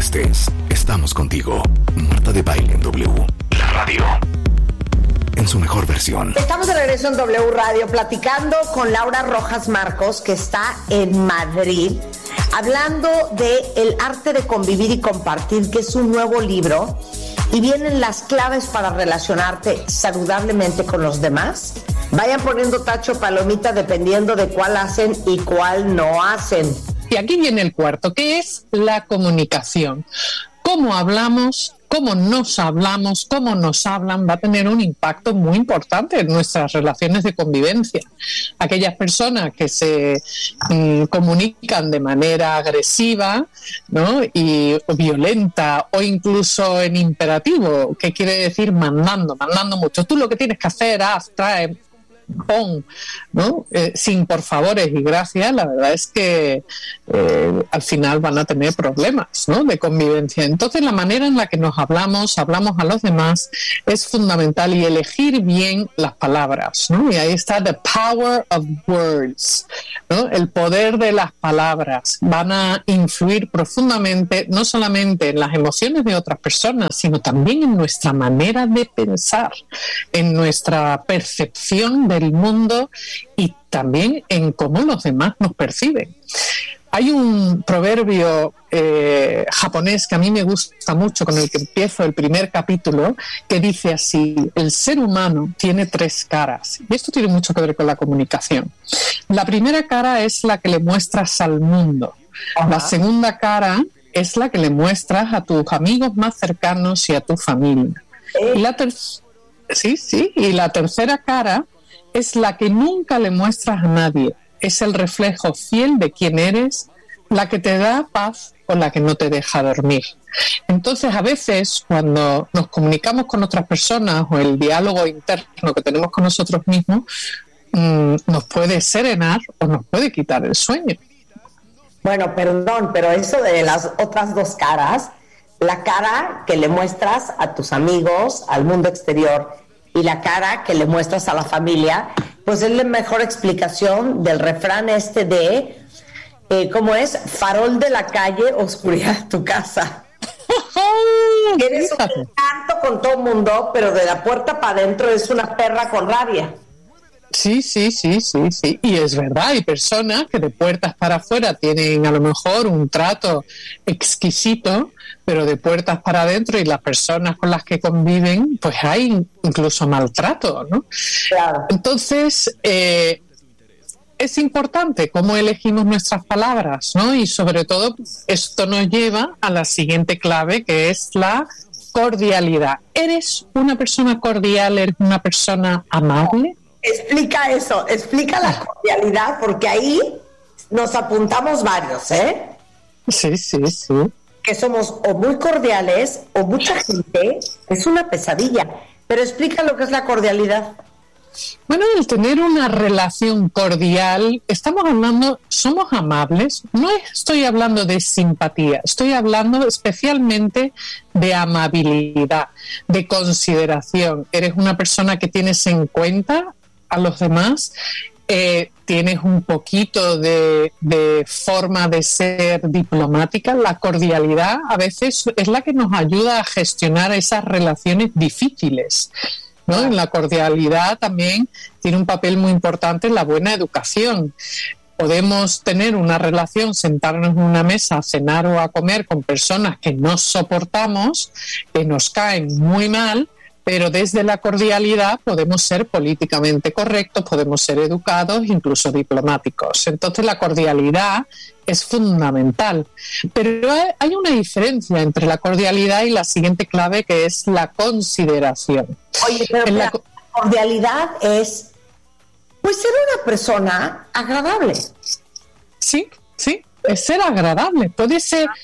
estés, estamos contigo. Marta de Baile en W, la radio. En su mejor versión. Estamos de regreso en W Radio platicando con Laura Rojas Marcos, que está en Madrid, hablando de El arte de convivir y compartir, que es un nuevo libro, y vienen las claves para relacionarte saludablemente con los demás. Vayan poniendo tacho, palomita, dependiendo de cuál hacen y cuál no hacen. Y aquí viene el cuarto, que es la comunicación. Cómo hablamos, cómo nos hablamos, cómo nos hablan, va a tener un impacto muy importante en nuestras relaciones de convivencia. Aquellas personas que se comunican de manera agresiva, ¿no? o violenta, o incluso en imperativo, que quiere decir mandando mucho. Tú lo que tienes que hacer, haz, trae, pon, ¿no? Sin por favores y gracias, la verdad es que al final van a tener problemas, ¿no? De convivencia. Entonces la manera en la que nos hablamos a los demás es fundamental, y elegir bien las palabras, ¿no? Y ahí está the power of words, ¿no? El poder de las palabras van a influir profundamente no solamente en las emociones de otras personas, sino también en nuestra manera de pensar, en nuestra percepción del mundo y también en cómo los demás nos perciben. Hay un proverbio japonés que a mí me gusta mucho, con el que empiezo el primer capítulo, que dice así: el ser humano tiene 3 caras. Y esto tiene mucho que ver con la comunicación. La primera cara es la que le muestras al mundo. Ajá. La segunda cara es la que le muestras a tus amigos más cercanos y a tu familia. Y la tercera cara es la que nunca le muestras a nadie. Es el reflejo fiel de quién eres, la que te da paz o la que no te deja dormir. Entonces, a veces, cuando nos comunicamos con otras personas, o el diálogo interno que tenemos con nosotros mismos, nos puede serenar o nos puede quitar el sueño. Bueno, perdón, pero eso de las otras 2 caras, la cara que le muestras a tus amigos, al mundo exterior, y la cara que le muestras a la familia, pues es la mejor explicación del refrán de, ¿cómo es? Farol de la calle, oscuridad de tu casa. Eres un encanto con todo el mundo, pero de la puerta para adentro es una perra con rabia. Sí. Y es verdad, hay personas que de puertas para afuera tienen a lo mejor un trato exquisito, pero de puertas para adentro, y las personas con las que conviven, pues hay incluso maltrato, ¿no? Claro. Entonces, es importante cómo elegimos nuestras palabras, ¿no? Y sobre todo, esto nos lleva a la siguiente clave, que es la cordialidad. ¿Eres una persona cordial? ¿Eres una persona amable? Explica eso, explica la cordialidad, porque ahí nos apuntamos varios, ¿eh? Sí. Que somos o muy cordiales o mucha gente es una pesadilla. Pero explica lo que es la cordialidad. Bueno, el tener una relación cordial, estamos hablando, somos amables, no estoy hablando de simpatía, estoy hablando especialmente de amabilidad, de consideración. Eres una persona que tienes en cuenta a los demás, tienes un poquito de forma de ser diplomática. La cordialidad a veces es la que nos ayuda a gestionar esas relaciones difíciles, ¿no? En la cordialidad también tiene un papel muy importante la buena educación. Podemos tener una relación, sentarnos en una mesa a cenar o a comer con personas que no soportamos, que nos caen muy mal, pero desde la cordialidad podemos ser políticamente correctos, podemos ser educados, incluso diplomáticos. Entonces la cordialidad es fundamental. Pero hay una diferencia entre la cordialidad y la siguiente clave, que es la consideración. Oye, pero la cordialidad es, pues, ser una persona agradable. Sí, es ser agradable. Puede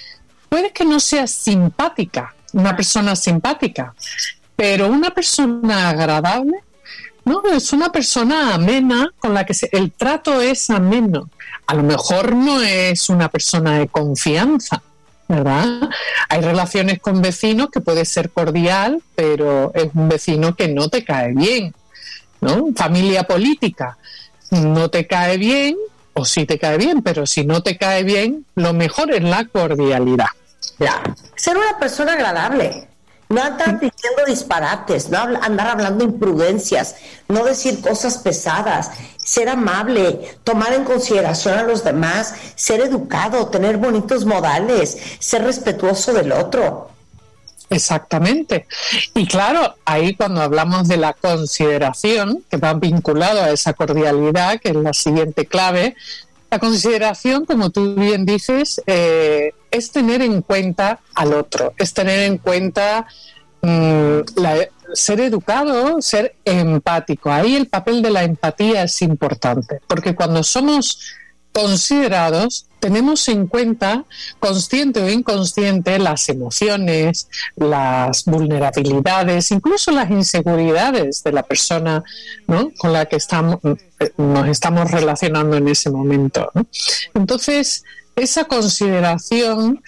que no sea simpática, una persona simpática, pero una persona agradable, ¿no? Es una persona amena, con la que el trato es ameno. A lo mejor no es una persona de confianza, ¿verdad? Hay relaciones con vecinos que puede ser cordial, pero es un vecino que no te cae bien, ¿no? Familia política, no te cae bien, o sí te cae bien, pero si no te cae bien, lo mejor es la cordialidad. Ya, persona agradable. No andar diciendo disparates, no andar hablando imprudencias, no decir cosas pesadas, ser amable, tomar en consideración a los demás, ser educado, tener bonitos modales, ser respetuoso del otro. Exactamente. Y claro, ahí cuando hablamos de la consideración, que va vinculado a esa cordialidad, que es la siguiente clave, la consideración, como tú bien dices, es tener en cuenta al otro, es tener en cuenta ser educado, ser empático. Ahí el papel de la empatía es importante, porque cuando somos considerados, tenemos en cuenta, consciente o inconsciente, las emociones, las vulnerabilidades, incluso las inseguridades de la persona, ¿no?, con la que nos estamos relacionando en ese momento, ¿no? Entonces, esa consideración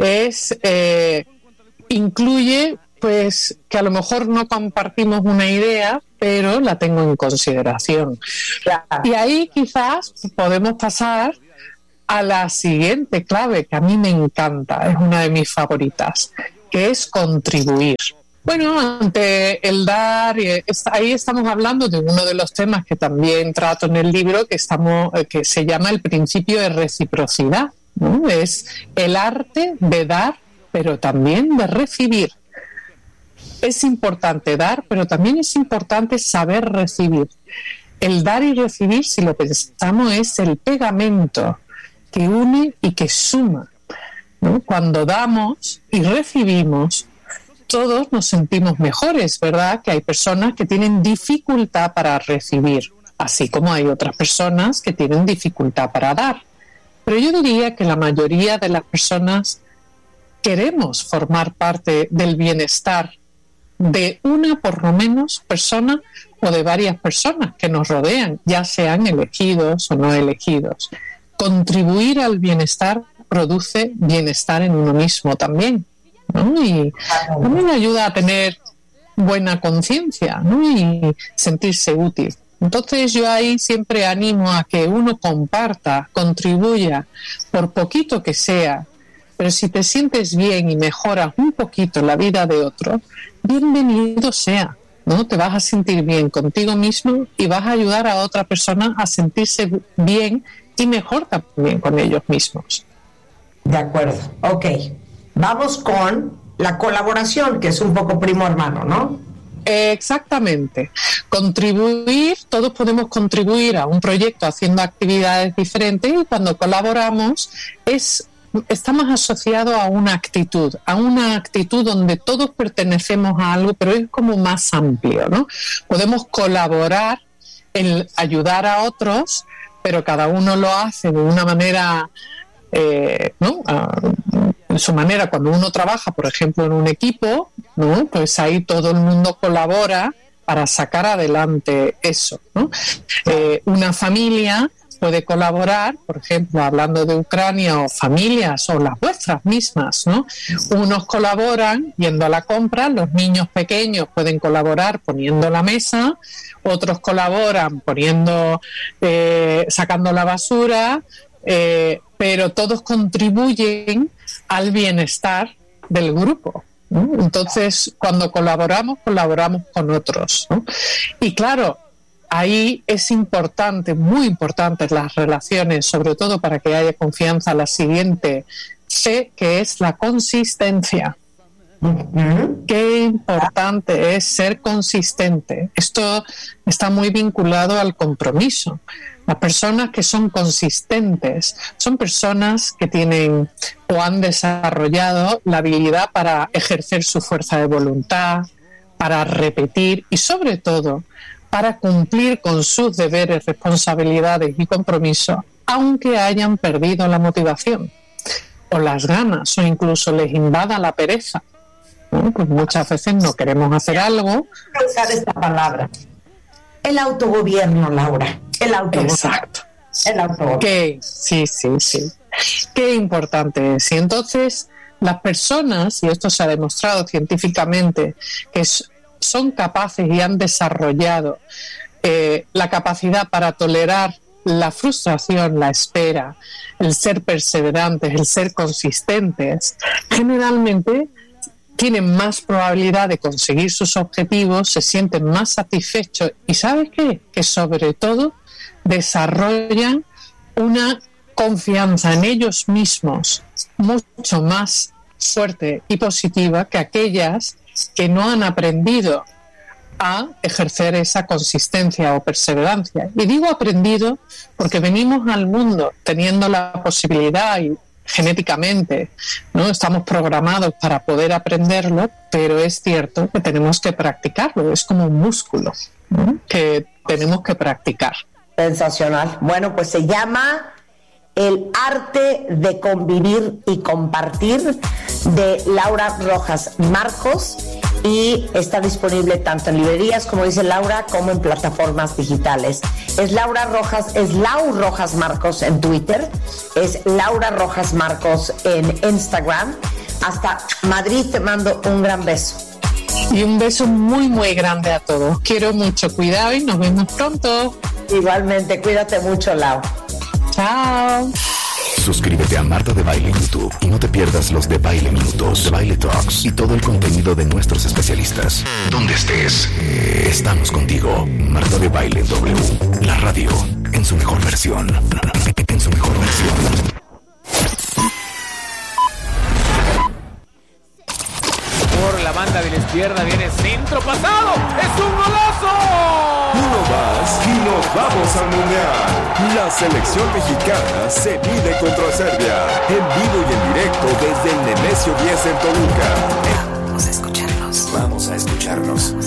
incluye, pues, que a lo mejor no compartimos una idea, pero la tengo en consideración. Y ahí quizás podemos pasar a la siguiente clave, que a mí me encanta, es una de mis favoritas, que es contribuir. Bueno, ante el dar, ahí estamos hablando de uno de los temas que también trato en el libro, que se llama el principio de reciprocidad, ¿no? Es el arte de dar, pero también de recibir. Es importante dar, pero también es importante saber recibir. El dar y recibir, si lo pensamos, es el pegamento que une y que suma, ¿no? Cuando damos y recibimos, todos nos sentimos mejores, ¿verdad? Que hay personas que tienen dificultad para recibir, así como hay otras personas que tienen dificultad para dar. Pero yo diría que la mayoría de las personas queremos formar parte del bienestar de una, por lo menos, persona o de varias personas que nos rodean, ya sean elegidos o no elegidos. Contribuir al bienestar produce bienestar en uno mismo también, ¿no? Y también ayuda a tener buena conciencia, ¿no? Y sentirse útil. Entonces yo ahí siempre animo a que uno comparta, contribuya, por poquito que sea, pero si te sientes bien y mejoras un poquito la vida de otro, bienvenido sea, ¿no? Te vas a sentir bien contigo mismo y vas a ayudar a otra persona a sentirse bien y mejor también con ellos mismos. De acuerdo, ok. Vamos con la colaboración, que es un poco primo hermano, ¿no? Exactamente. Contribuir, todos podemos contribuir a un proyecto haciendo actividades diferentes, y cuando colaboramos estamos asociados a una actitud donde todos pertenecemos a algo, pero es como más amplio, ¿no? Podemos colaborar en ayudar a otros, pero cada uno lo hace de una manera, ¿no? En su manera. Cuando uno trabaja, por ejemplo, en un equipo, ¿no?, pues ahí todo el mundo colabora para sacar adelante eso, ¿no? Una familia puede colaborar, por ejemplo, hablando de Ucrania, o familias o las vuestras mismas, ¿no? Unos colaboran yendo a la compra, los niños pequeños pueden colaborar poniendo la mesa, otros colaboran sacando la basura, pero todos contribuyen al bienestar del grupo, ¿no? Entonces, cuando colaboramos con otros, ¿no? Y claro, ahí es importante, muy importante, las relaciones, sobre todo para que haya confianza, la siguiente C, que es la consistencia. Qué importante es ser consistente. Esto está muy vinculado al compromiso. Las personas que son consistentes son personas que tienen o han desarrollado la habilidad para ejercer su fuerza de voluntad, para repetir y, sobre todo, para cumplir con sus deberes, responsabilidades y compromisos, aunque hayan perdido la motivación o las ganas, o incluso les invada la pereza. Bueno, pues muchas veces no queremos hacer algo. Quiero usar esta palabra. El autogobierno, Laura. El autogobierno. Exacto. El autogobierno. Sí. Qué importante es. Y entonces, las personas, y esto se ha demostrado científicamente, que son capaces y han desarrollado la capacidad para tolerar la frustración, la espera, el ser perseverantes, el ser consistentes, generalmente tienen más probabilidad de conseguir sus objetivos, se sienten más satisfechos y ¿sabes qué? Que sobre todo desarrollan una confianza en ellos mismos mucho más fuerte y positiva que aquellas que no han aprendido a ejercer esa consistencia o perseverancia. Y digo aprendido porque venimos al mundo teniendo la posibilidad y genéticamente, ¿no? Estamos programados para poder aprenderlo, pero es cierto que tenemos que practicarlo, es como un músculo, ¿no? Que tenemos que practicar. Sensacional. Bueno, pues se llama El arte de convivir y compartir, de Laura Rojas Marcos, y está disponible tanto en librerías, como dice Laura, como en plataformas digitales. Es Laura Rojas, es Lau Rojas Marcos en Twitter, es Laura Rojas Marcos en Instagram. Hasta Madrid te mando un gran beso. Y un beso muy, muy grande a todos. Quiero mucho, cuidado y nos vemos pronto. Igualmente, cuídate mucho, Lau. Chao. Suscríbete a Marta de Baile en YouTube y no te pierdas los de Baile Minutos, de Baile Talks y todo el contenido de nuestros especialistas. Donde estés, estamos contigo. Marta de Baile W, la radio en su mejor versión. En su mejor versión. Por la banda de la izquierda viene centro pasado. ¡Es un golazo! Uno más y nos vamos al Mundial. La selección mexicana se mide contra Serbia. En vivo y en directo desde el Nemesio 10 en Toluca. Vamos a escucharnos.